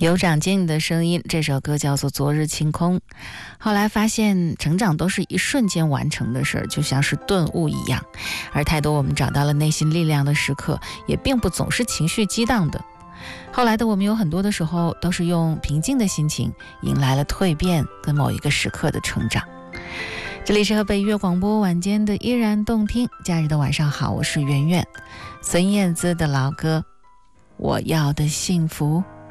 有长进的声音，这首歌叫做《昨日晴空》。后来发现成长都是一瞬间完成的事儿，就像是顿悟一样，而太多我们找到了内心力量的时刻，也并不总是情绪激荡的。后来的我们有很多的时候都是用平静的心情迎来了蜕变跟某一个时刻的成长。这里是河北音乐广播晚间的依然动听，假日的晚上好，我是圆圆。孙燕姿的老歌《我要的幸福》。